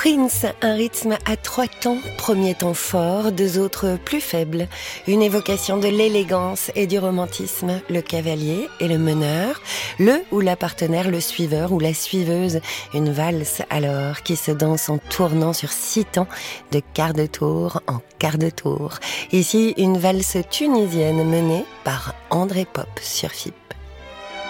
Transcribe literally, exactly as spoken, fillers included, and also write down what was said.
Prince, un rythme à trois temps, premier temps fort, deux autres plus faibles, une évocation de l'élégance et du romantisme, le cavalier et le meneur, le ou la partenaire, le suiveur ou la suiveuse, une valse alors qui se danse en tournant sur six temps, de quart de tour en quart de tour. Ici, une valse tunisienne menée par André Pop sur F I P.